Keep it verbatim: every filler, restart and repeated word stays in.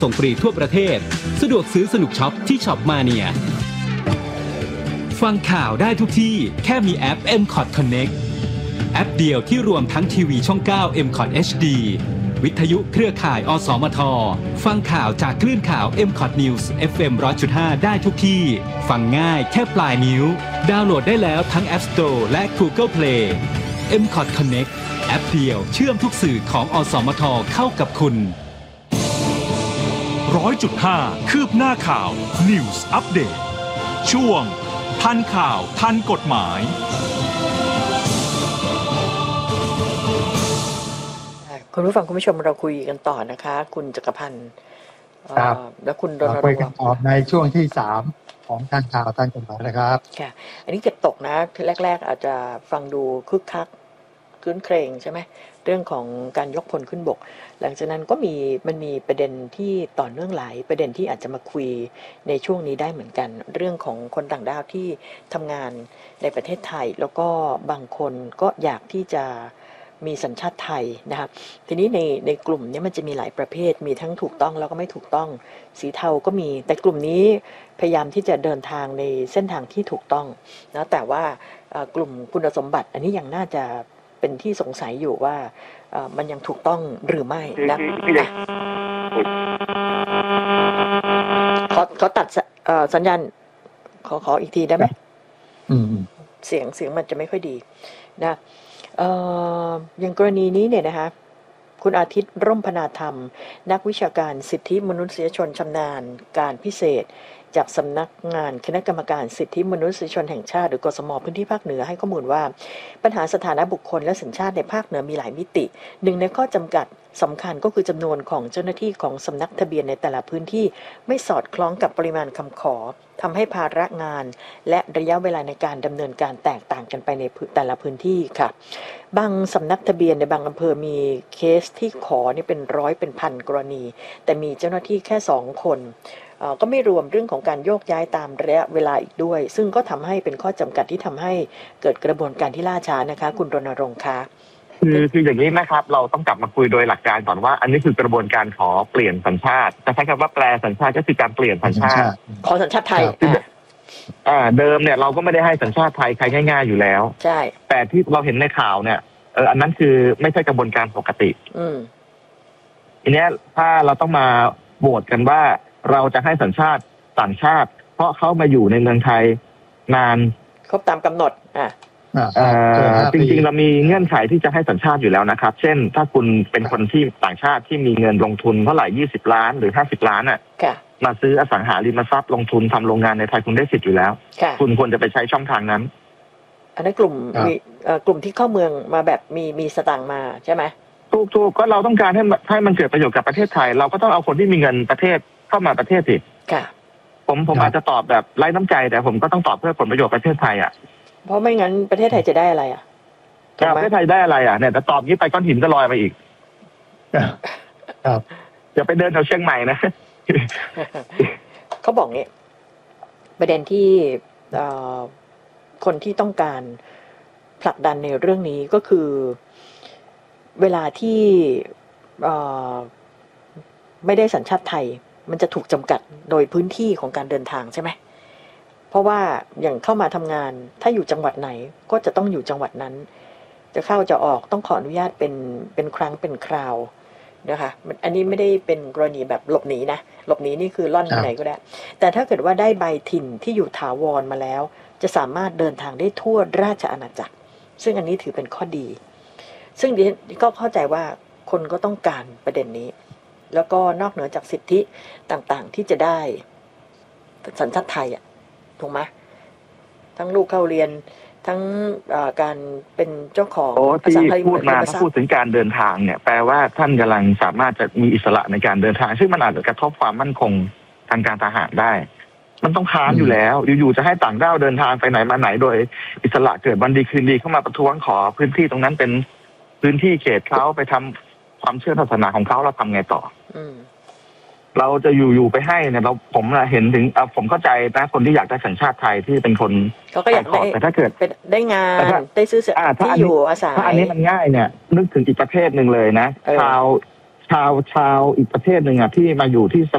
ส่งฟรีทั่วประเทศสะดวกซื้อสนุกช็อปที่ช็อปมาเนียฟังข่าวได้ทุกที่แค่มีแอป เอ็ม คอท Connect แอปเดียวที่รวมทั้งทีวีช่องเก้า เอ็ม คอท เอช ดี วิทยุเครือข่ายอสมทฟังข่าวจากคลื่นข่าว เอ็ม คอท News เอฟ เอ็ม หนึ่งร้อยจุดห้า ได้ทุกที่ฟังง่ายแค่ปลายนิ้วดาวน์โหลดได้แล้วทั้ง App Store และ Google Play เอ็ม คอท Connect แอปเดียวเชื่อมทุกสื่อของอสมทเข้ากับคุณร้อยจุดห้าคืบหน้าข่าว News Update ช่วงทันข่าวทันกฎหมายคุณผู้ฟังคุณผู้ชมเราคุยกันต่อนะคะคุณจักรพันธ์และคุณรณรงค์คุยกันต่อในช่วงที่สามของทันข่าวทันกฎหมายนะครับค่ะอันนี้เก็บตกนะแรกๆอาจจะฟังดูคึกคักคืนเครงใช่ไหมเรื่องของการยกพลขึ้นบกหลังจากนั้นก็มีมันมีประเด็นที่ต่อเนื่องหลายประเด็นที่อาจจะมาคุยในช่วงนี้ได้เหมือนกันเรื่องของคนต่างด้าวที่ทำงานในประเทศไทยแล้วก็บางคนก็อยากที่จะมีสัญชาติไทยนะครับทีนี้ในในกลุ่มนี้มันจะมีหลายประเภทมีทั้งถูกต้องแล้วก็ไม่ถูกต้องสีเทาก็มีแต่กลุ่มนี้พยายามที่จะเดินทางในเส้นทางที่ถูกต้องนะแต่ว่ากลุ่มคุณสมบัติอันนี้ยังน่าจะเป็นที่สงสัยอยู่ว่ามันยังถูกต้องหรือไม่นะเขาเขาตัดสัญญาณขอขออีกทีได้ไหมเสียงเสียงมันจะไม่ค่อยดีนะอย่างกรณีนี้เนี่ยนะคะคุณอาทิตย์ร่มพนาธรรมนักวิชาการสิทธิมนุษยชนชำนาญการพิเศษจากสำนักงานคณะกรรมการสิทธิมนุษยชนแห่งชาติหรือกสม.พื้นที่ภาคเหนือให้ข้อมูลว่าปัญหาสถานะบุคคลและสัญชาติในภาคเหนือมีหลายมิติหนึ่งในข้อจำกัดสำคัญก็คือจำนวนของเจ้าหน้าที่ของสำนักทะเบียนในแต่ละพื้นที่ไม่สอดคล้องกับปริมาณคำขอทำให้ภาระงานและระยะเวลาในการดำเนินการแตกต่างกันไปในแต่ละพื้นที่ค่ะบางสำนักทะเบียนในบางอำเภอมีเคสที่ขอนี่เป็นร้อยเป็นพันกรณีแต่มีเจ้าหน้าที่แค่สองคนก็ไม่รวมเรื่องของการโยกย้ายตามระยะเวลาอีกด้วยซึ่งก็ทำให้เป็นข้อจำกัดที่ทำให้เกิดกระบวนการที่ล่าช้านะคะคุณรณรงค์คะคือคืออย่างนี้นะครับเราต้องกลับมาคุยโดยหลักการก่อนว่าอันนี้คือกระบวนการขอเปลี่ยนสัญชาติจะใช้คำว่าแปลสัญชาติก็คือการเปลี่ยนสัญชาติขอสัญชาติไทยอ่าเดิมเนี่ยเราก็ไม่ได้ให้สัญชาติไทยใครง่ายๆอยู่แล้วใช่แต่ที่เราเห็นในข่าวเนี่ยเอออันนั้นคือไม่ใช่กระบวนการปกติอืมทีนี้ถ้าเราต้องมาโหวตกันว่าเราจะให้สัญชาติต่างชาติเพราะเขามาอยู่ในเมืองไทยนานครบตามกำหนดอ่าจริงๆเรามีเงื่อนไขที่จะให้สัญชาติอยู่แล้วนะครับเช่นถ้าคุณเป็นคนที่ต่างชาติที่มีเงินลงทุนเท่าไหร่ยี่สิบล้านหรือห้าสิบล้านอ่ะมาซื้ออสังหาริมทรัพย์ลงทุนทำโรงงานในไทยคุณได้สิทธิ์อยู่แล้วคุณควรจะไปใช้ช่องทางนั้นอันนั้นกลุ่มมีกลุ่มที่เข้าเมืองมาแบบมีมีสตางค์มาใช่ไหมถูกๆก็เราต้องการให้ให้มันเกิดประโยชน์กับประเทศไทยเราก็ต้องเอาคนที่มีเงินประเทศเข้ามาประเทศสิผมผมอาจจะตอบแบบไร้น้ำใจแต่ผมก็ต้องตอบเพื่อผลประโยชน์ประเทศไทยอ่ะเพราะไม่งั้นประเทศไทยจะได้อะไรอ่ะประเทศไทยได้อะไรอ่ะเนี่ยแต่ตอบนี้ไปก้อนหินก็ลอยไปอีกครับอย่าไปเดินแถวเชียงใหม่นะเขาบอกเนี่ยประเด็นที่คนที่ต้องการผลักดันในเรื่องนี้ก็คือเวลาที่ไม่ได้สัญชาติไทยมันจะถูกจำกัดโดยพื้นที่ของการเดินทางใช่ไหมเพราะว่าอย่างเข้ามาทำงานถ้าอยู่จังหวัดไหนก็จะต้องอยู่จังหวัดนั้นจะเข้าจะออกต้องขออนุญาตเป็นเป็นครั้งเป็นคราวนะคะอันนี้ไม่ได้เป็นกรณีแบบหลบหนีนะหลบหนีนี่คือล่อนไปไหนก็ได้แต่ถ้าเกิดว่าได้ใบถิ่นที่อยู่ถาวรมาแล้วจะสามารถเดินทางได้ทั่วราชอาณาจักรซึ่งอันนี้ถือเป็นข้อดีซึ่งดิฉันก็เข้าใจว่าคนก็ต้องการประเด็นนี้แล้วก็นอกเหนือจากสิทธิต่างๆที่จะได้สัญชาติไทยอ่ะถูกไหมทั้งลูกเข้าเรียนทั้งการเป็นเจ้าของที่พูดมาถ้าพูดถึงการเดินทางเนี่ยแปลว่าท่านกำลังสามารถจะมีอิสระในการเดินทางซึ่งมันอาจจะกระทบความมั่นคงทางการทหารได้มันต้องค้านอยู่แล้วอยู่ๆจะให้ต่างด้าวเดินทางไปไหนมาไหนโดยอิสระเกิดวันดีคืนดีเข้ามาประท้วงขอพื้นที่ตรงนั้นเป็นพื้นที่เขตเขาไปทำความเชื่อศาสนาของเขาเราทำไงต่อเราจะอยู่ๆไปให้เนี่ยเราผมเห็นถึงผมเข้าใจนะคนที่อยากได้สัญชาติไทยที่เป็นคนเขาก็อยากได้แต่ถ้าเกิดได้งานได้ซื้อที่อยู่อาศัยถ้าอันนี้มันง่ายเนี่ยนึกถึงอีกประเทศหนึ่งเลยนะชาวชาวชาวอีกประเทศหนึ่งอ่ะที่มาอยู่ที่